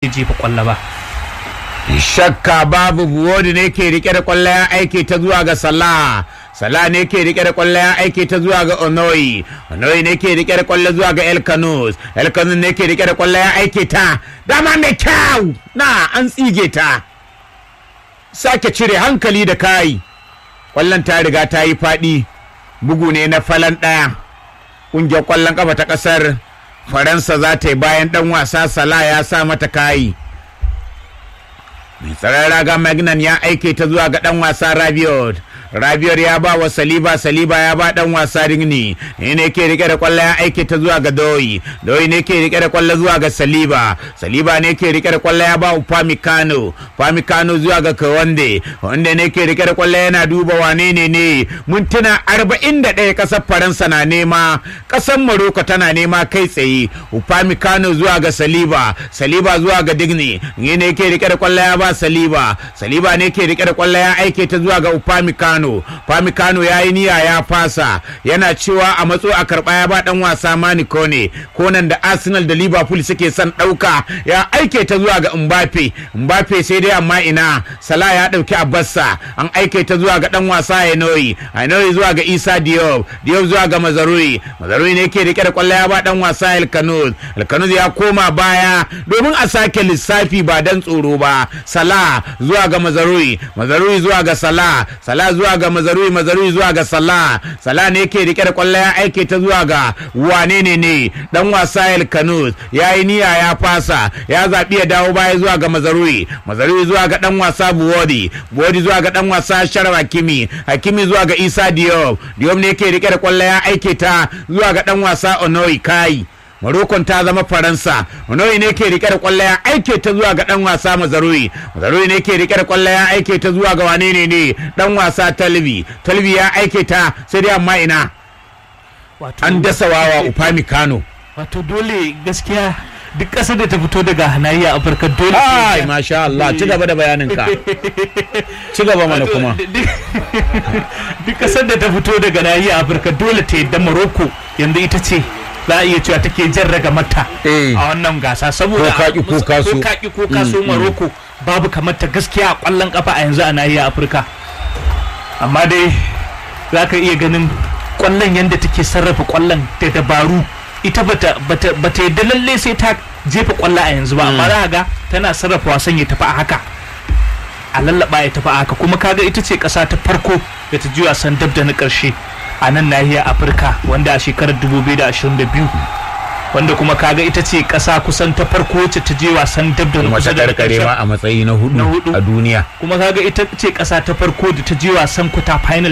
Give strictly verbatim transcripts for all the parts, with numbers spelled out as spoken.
iya jefa kwallo ba. Shakka babu Buwodi ne ke rike da kwallo ya aike ta zuwa ga Salah. Salah ne ke rike da kwallo ya aike ta zuwa ga Onoyi. Onoyi ne ke rike da kwallo zuwa ga El Kanous. El Kanous ne ke rike da kwallo ya aike ta. Dama mai kyau. Na an tsige ta. Sake cire hankali da kai. Kwallon ta riga ta yi faɗi. Bugu ne na falan ɗaya. Ƙungiyar kwallon kafa ta ƙasar Faransa za ta yi bayan ɗan wasa Salah ya sa mata kayi. Mai tsaron raga Magnan ya aike ta zuwa ga ɗan wasa Rabiot. Rabiot ya ba wa Saliba, Saliba ya ba ɗan wasa Rigni. Ne ne ke rike da kwallo ya aike ta zuwa ga Doyi. Doyi ne ke rike da kwallo zuwa ga Saliba. Saliba ne ke rike da kwallo ya ba Upamecano. Upamecano zuwa ga Kawande. Wanda ne ke rike da kwallo yana duba wane ne ne. Mintuna arba'in da ɗaya ƙasar Faransa na nema. Ƙasar Morocco tana nema kai tsaye. Upamecano zuwa ga Saliba. Saliba zuwa ga Digni. Ne ne ke rike da kwallo ya ba Saliba. Saliba ne ke rike da kwallo ya aike ta zuwa ga Upamecano. Upamecano ya yi niyya ya fasa, yana cewa a matso a karɓa ya ba ɗan wasa Mani Kone. Konan da Arsenal da Liverpool suke son ɗauka ya aike ta zuwa ga Mbappe. Mbappe sai dai amma ina Salah ya ɗauki Abbassa, an aike ta zuwa ga ɗan wasa Enoyi. Enoyi zuwa ga Isa Diop. Diop zuwa ga Mazarui. Mazarui ne ke rike da kwallo ya ba ɗan wasa El Kanous. El Kanous ya koma baya domin a sake lissafi ba dan tsoro ba. Salah zuwa ga Mazarui. Mazarui zuwa ga Salah. Salah zuwa ga Mazarui, Mazarui zuwa ga Salah. Salah ne yake rike da kwallo ya aike ta zuwa ga wane ne ne dan wasa El Kanous. Ya yi niyya ya fasa, ya zaɓi ya dawo baya zuwa ga Mazarui. Mazarui zuwa ga dan wasa Buwodi. Buwodi zuwa ga dan wasa Sharaf Hakimi. Hakimi zuwa ga Isa Diop. Diop ne yake rike da kwallo ya aike ta zuwa ga dan wasa Onoyi. Kai Marokon ta zama Faransa. Onoyi ne ke rike da kwallo ya aike ta zuwa ga dan wasa Mazarui. Mazarui ne ke rike da kwallo ya aike ta zuwa ga wane ne ne dan wasa Talbi. Talbi ya aike ta sai dai amma ina an dasa wawa Upamecano. Wato dole gaskiya duk ƙasar da ta fito daga nahiyar Afirka dole. Ai masha Allah, ci gaba da bayanin ka. Ci gaba mana kuma. Duk ƙasar da ta fito daga nahiyar Afirka dole ta yadda Morocco yanzu ita ce za a iya cewa take jan raga mata a wannan gasa saboda ko kaki ko kaso ko kaki ko kaso Morocco babu kamar ta gaskiya a kwallon kafa a yanzu a nahiyar Afirka. Amma dai za ka iya ganin kwallon yadda take sarrafa kwallon da dabaru. Ita bata bata bata yadda lalle sai ta jefa kwallo a yanzu ba, amma za ga tana sarrafa wasan ya tafi a haka, a lallaba ya tafi a haka. Kuma kaga ita ce kasa ta farko da ta ji wasan dab da na karshe a nan nahiyar Afirka wanda a shekarar dubu biyu da ashirin da biyu, wanda kuma kaga ita ce kasa kusan ta farko wacce ta je wasan dab da na kusa da karshe ma a matsayi na hudu a duniya. Kuma kaga ita ce kasa ta farko da ta je wasan kwata final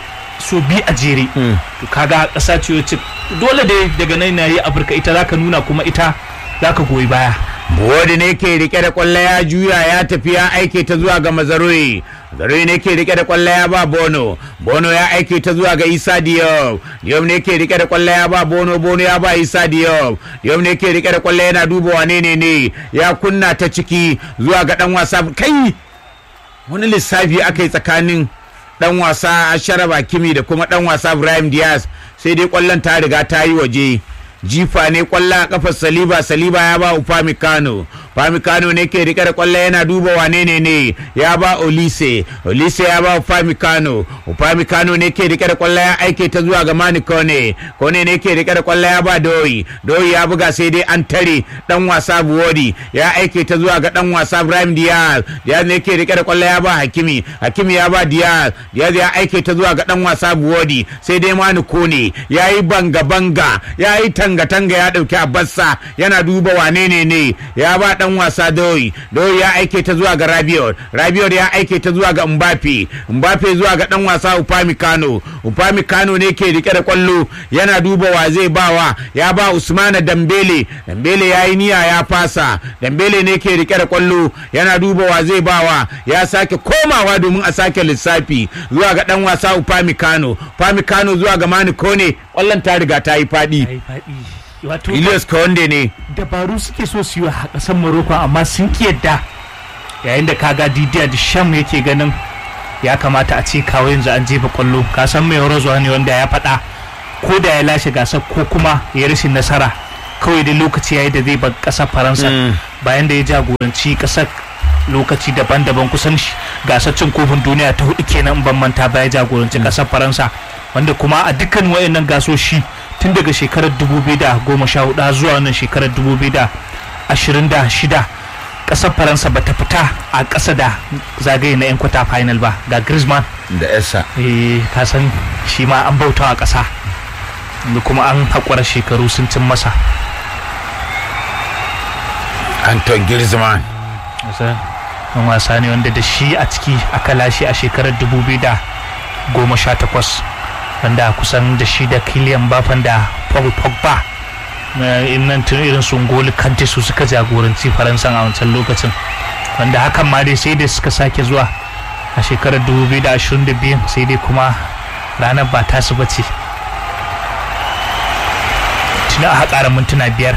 so bi a jere. To kaga kasa ce wacce dole dai daga nan nahiyar Afirka ita zaka nuna kuma ita zaka goyi baya. Buwodi ne ke rike da kwallo ya juya ya tafi ya aike ta zuwa ga Mazarui. Mazarui ne ke rike da kwallo ya ba Bono. Bono ya aike ta zuwa ga Isa Diop. Diop ne ke rike da kwallo ya ba Bono. Bono ya ba Isa Diop. Diop ne ke rike da kwallo yana duba wane ne ne ya kunna ta ciki zuwa ga dan wasa. Kai wani lissafi aka yi tsakanin dan wasa Sharaf Hakimi da kuma dan wasa Ibrahim Diaz, sai dai kwallon ta riga ta yi waje. Jifa ne kwallo a kafar Saliba. Saliba ya ba Upamecano. Upamecano ne ke rike da kwallo yana duba wane ne ne ya ba Olise. Olise ya ba Upamecano. Upamecano ne ke rike da kwallo ya aike ta zuwa ga Mani Kone. Kone ne ke rike da kwallo ya ba Doyi. Doyi ya buga sai dai an tare dan wasa Buwodi, ya aike ta zuwa ga dan wasa Ibrahim Diaz. Diaz ne ke rike da kwallo ya ba Hakimi. Hakimi ya ba Diaz. Diaz ya aike ta zuwa ga dan wasa Buwodi, sai dai Mani Kone ya yi banga banga, ya yi tanga-tanga ya dauki Abbassa yana duba wane ne ne ya ba dan wasa Doyi. Doyi ya aike ta zuwa ga Rabiot. Rabiot ya aike ta zuwa ga Mbappe. Mbappe zuwa ga dan wasa Upamecano. Upamecano ne ke rike da kwallo yana duba wa zai bawa, ya ba Usmana Dambele. Dambele ya yi niyya ya fasa. Dambele ne ke rike da kwallo yana duba wa zai bawa, ya sake komawa domin a sake lissafi zuwa ga dan wasa Upamecano. Upamecano zuwa ga Mani Kone. Kwallon ta riga ta yi fadi. Wato Ilias Kawande ne dabaru suke so su yi a ƙasar Morocco amma sun ki yadda, yayin da kaga Didier Deschamps yake ganin ya kamata a ce kawo yanzu an jefa kwallo. Ka san mai horozuwa ne wanda ya faɗa ko da ya lashe gasar ko kuma ya rashin nasara, kawai da lokaci yayi da zai bar ƙasar Faransa bayan da ya jagoranci kasar lokaci daban-daban, kusan gasar cin kofin duniya ta hudu kenan ban manta ba ya jagoranci kasar Faransa, wanda kuma a dukkan wayannan gasoshi tun daga shekarar dubu biyu da goma sha hudu zuwa wannan shekarar dubu biyu da ashirin da shida kasar Faransa bata fita a ƙasa da zagaye na 'yan kwata final ba. Ga Griezmann da Essa, eh ka san shi ma an bauta a ƙasa da kuma an haƙura shekaru sun cin masa. Antoine Griezmann an wasa ne wanda da shi a ciki aka lashe a shekarar dubu biyu da goma sha takwas, wanda kusan da shi da Kylian Mbappe da Paul Pogba nan tun irin su N'Golo Kante su suka jagoranci Faransa a wancan lokacin, wanda hakan ma dai sai dai suka sake zuwa a shekarar dubu biyu da ashirin da biyu, sai dai kuma ranar ba tasu bace. Tuna a ƙara mintuna biyar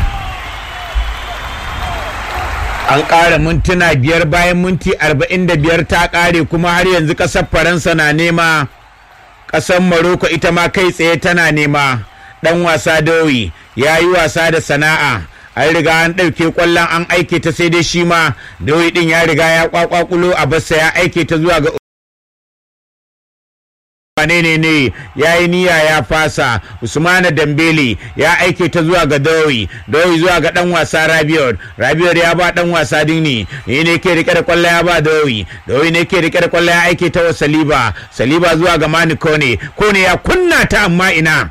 an ƙara mintuna biyar bayan minti arba'in da biyar ta ƙare, kuma har yanzu ƙasar Faransa na nema, ƙasar Morocco ita ma kai tsaye tana nema. Ɗan wasa Dowi ya yi wasa da sana'a, an riga an ɗauke ƙwallon an aike ta, sai dai shi ma Dowi ɗin ya riga ya ƙwaƙwaƙulo a bassa ya aike ta zuwa ga wane ne ne ya yi niyya ya fasa. Usmana Dembele ya aike ta zuwa ga Dowi, Dowi zuwa ga dan wasa Rabiot, Rabiot ya ba dan wasa Dini, ne ne ke rike da kwallo ya ba Dowi, Dowi ne ke rike da kwallo ya aike ta wa Saliba, Saliba zuwa ga Mani Kone, Kone ya kunna ta amma ina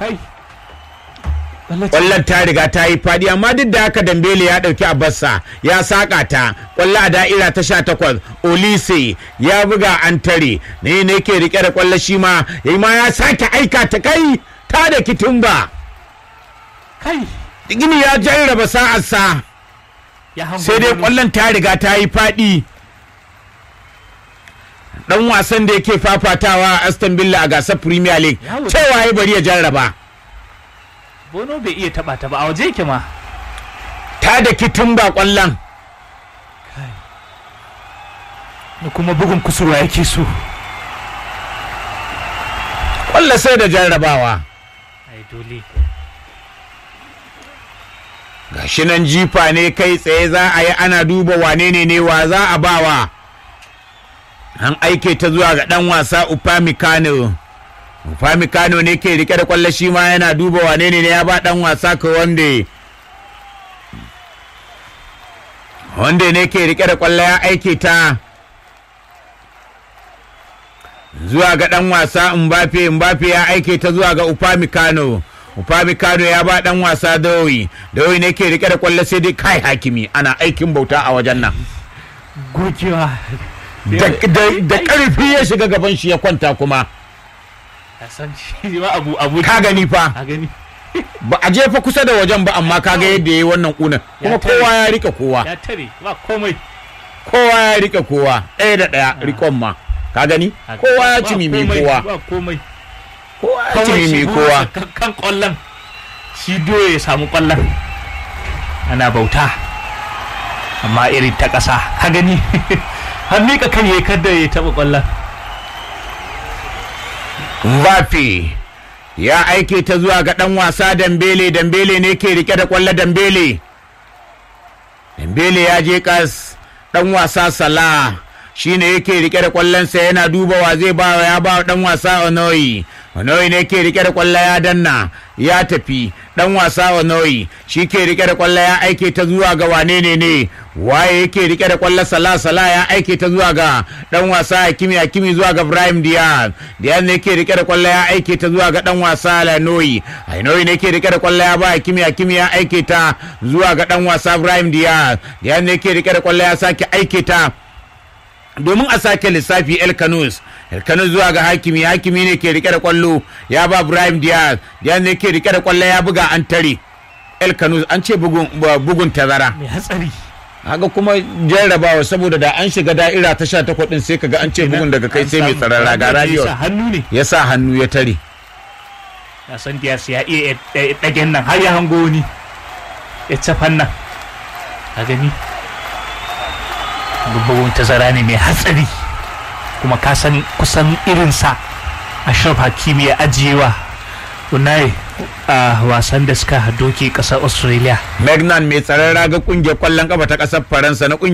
kwallon ta riga ta yi fadi, amma duk da haka Dembele ya dauki Abassa ya saka ta, kwallo a da'ira ta sha takwas. Olise ya buga an tare, ne ne ke rike da kwallo shi ma yayi ma ya sake aika ta, kai ta da Kitumba, kai Gini ya jarraba sa'arsa, sai dai kwallon ta riga ta yi fadi. Dan wasan da yake fafatawa a Aston Villa a gasar Premier League cewa ya bari ya jarraba. Bono bai iya taba ta ba, a waje yake ma. Ta da Kitumba kwallon. Da kuma bugun kusurwa yake so. Kwallo sai da jarrabawa. Ai dole. Gashi nan jifa ne kai tsaye za a yi, ana duba wane ne ne wa za a bawa. An aike ta zuwa ga dan wasa Upamecano. Upamecano ne ke rike da kwallo shi ma yana duba wane ne ya ba dan wasa Kawande. Wanda ne ke rike da kwallo ya aike ta zuwa ga dan wasa Mbappe, Mbappe ya aike ta zuwa ga Upamecano. Upamecano ya ba dan wasa Dowi, Dowi ne ke rike da kwallo, sai dai kai Hakimi ana aikin bauta a wajen nan. Gogewa Da karfi ya shiga gaban shi ya kwanta kuma. san shi ma abu abu Ka gani fa. Ka gani. Ba a jefa kusa da wajen ba, amma kaga yadda yayi wannan kunan. Kuma kowa ya rika kowa. Ya tare ba komai. Kowa ya rika kowa. Ɗaya da ɗaya rikon ma. Ka gani? Kowa ya ci mimi kowa. Ba komai. Kowa ya ci mimi kowa. Kan kwallon shi doye ya samu kwallon. Ana bauta. Amma irin ta ƙasa. Ka gani? Har mika kan yayi kada ya taba kwallon. Mbappe ya aike ta zuwa ga dan wasa Dembele, Dembele ne ke rike da kwallo. Dembele Dembele ya je kas, dan wasa Salah shine yake rike da kwallonsa, yana duba wa zai ba, ya ba dan wasa Onoyi, Onoyi ne ke rike da kwallo ya danna ya tafi. Dan wasa Onoyi shi ke rike da kwallo ya aike ta zuwa ga wane ne ne waye yake rike da kwallo. Salah, Salah ya aike ta zuwa ga dan wasa Hakimi, Hakimi zuwa ga Brahim Diaz, Diaz ne ke rike da kwallo ya aike ta zuwa ga dan wasa Lanoyi, Lanoyi ne ke rike da kwallo ya ba Hakimi, Hakimi ya aike ta zuwa ga dan wasa Brahim Diaz, Diaz ne ke rike da kwallo ya sake aike ta domin a sake lissafi. El Kanous, El Kanous zuwa ga Hakimi, Hakimi ne ke rike da kwallo ya ba Brahim Diaz, Diaz ne ke rike da kwallo ya buga an tare. El Kanous an ce bugun bugun tazara Mai hatsari. haka kuma jarrabawa, saboda da an shiga da'ira ta sha takwas din sai kaga an ce bugun daga kai sai mai tsaron raga. Rabiot ya sa hannu ya tare. Ya san Diaz ya iya dagen nan har ya hango ni ya cafan nan. A gani bugun tazara ne mai hatsari, kuma ka san kusan irinsa Ashraf Hakimi ya ajiyewa Unai a wasan da suka doke ƙasar Australia. Magnan mai tsaron raga kungiyar kwallon kafa ta ƙasar Faransa na